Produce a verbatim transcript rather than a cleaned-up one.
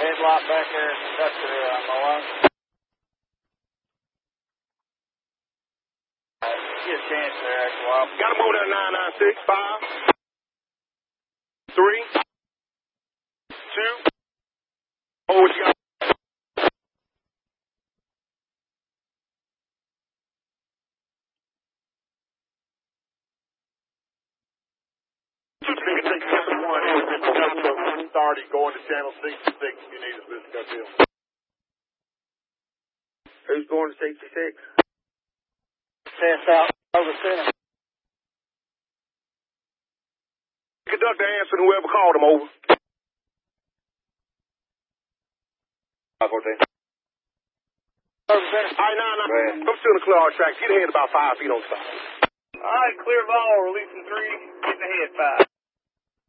Headlock back there in Conductor, uh, Malone. Uh, get a chance there after a while. Got to move that nine nine six, five, three, two. Oh, what you got? Starting going to channel sixty-six if you need us, Mister Gutfield. Who's going to sixty-six? Test out over center. Conductor answer whoever called him over. five fourteen. Over center. All right, now, now. I'm still in the clear hard track. Get ahead about five feet on the side. All right, clear ball, releasing three, getting ahead five.